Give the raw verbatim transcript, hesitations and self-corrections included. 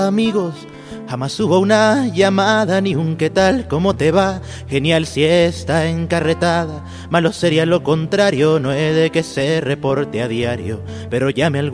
amigos, jamás hubo una llamada ni un qué tal, cómo te va, genial si está encarretada. Malo sería lo contrario, no he de que se reporte a diario, pero llame algún